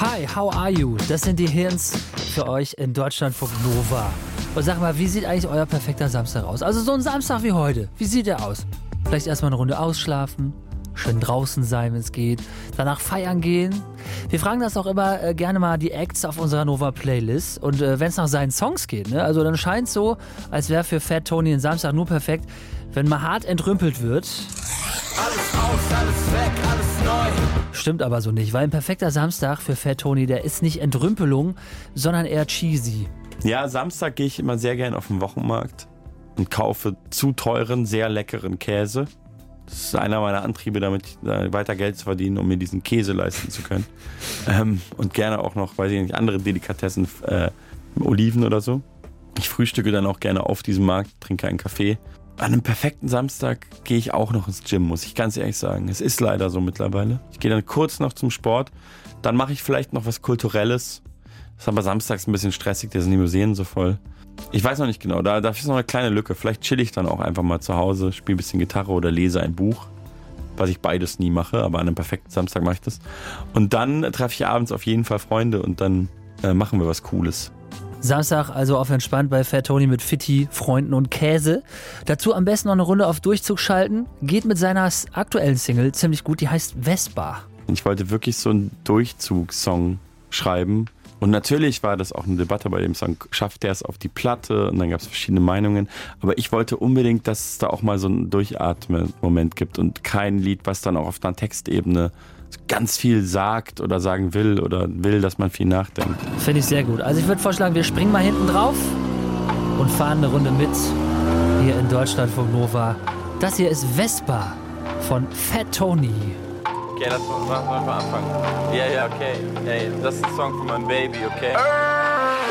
Hi, how are you? Das sind die Hints für euch in Deutschlandfunk Nova. Und sag mal, wie sieht eigentlich euer perfekter Samstag aus? Also so ein Samstag wie heute, wie sieht der aus? Vielleicht erstmal eine Runde ausschlafen, schön draußen sein, wenn es geht, danach feiern gehen. Wir fragen das auch immer gerne mal die Acts auf unserer Nova-Playlist. Und wenn es nach seinen Songs geht, ne? Also dann scheint es so, als wäre für Fat Tony ein Samstag nur perfekt, wenn mal hart entrümpelt wird. Alles aus, alles weg, alles neu. Stimmt aber so nicht, weil ein perfekter Samstag für Fat Tony, der ist nicht Entrümpelung, sondern eher cheesy. Ja, Samstag gehe ich immer sehr gern auf den Wochenmarkt und kaufe zu teuren, sehr leckeren Käse. Das ist einer meiner Antriebe, damit weiter Geld zu verdienen, um mir diesen Käse leisten zu können. Und gerne auch noch, weiß ich nicht, andere Delikatessen, Oliven oder so. Ich frühstücke dann auch gerne auf diesem Markt, trinke einen Kaffee. An einem perfekten Samstag gehe ich auch noch ins Gym, muss ich ganz ehrlich sagen. Es ist leider so mittlerweile. Ich gehe dann kurz noch zum Sport, dann mache ich vielleicht noch was Kulturelles. Das ist aber samstags ein bisschen stressig, da sind die Museen so voll. Ich weiß noch nicht genau, da ist noch eine kleine Lücke. Vielleicht chill ich dann auch einfach mal zu Hause, spiele ein bisschen Gitarre oder lese ein Buch. Was ich beides nie mache, aber an einem perfekten Samstag mache ich das. Und dann treffe ich abends auf jeden Fall Freunde und dann machen wir was Cooles. Samstag also auf entspannt bei Fat Tony mit Fitti, Freunden und Käse. Dazu am besten noch eine Runde auf Durchzug schalten. Geht mit seiner aktuellen Single ziemlich gut, die heißt Vespa. Ich wollte wirklich so einen Durchzugssong schreiben. Und natürlich war das auch eine Debatte bei dem Song, schafft der es auf die Platte? Und dann gab es verschiedene Meinungen. Aber ich wollte unbedingt, dass es da auch mal so einen Durchatmen-Moment gibt und kein Lied, was dann auch auf einer Textebene ganz viel sagt oder sagen will oder will, dass man viel nachdenkt. Finde ich sehr gut. Also ich würde vorschlagen, wir springen mal hinten drauf und fahren eine Runde mit hier in Deutschlandfunk Nova. Das hier ist Vespa von Fat Tony. Okay, lass mal anfangen. Ja, okay. Ey, das ist ein Song für mein Baby, okay?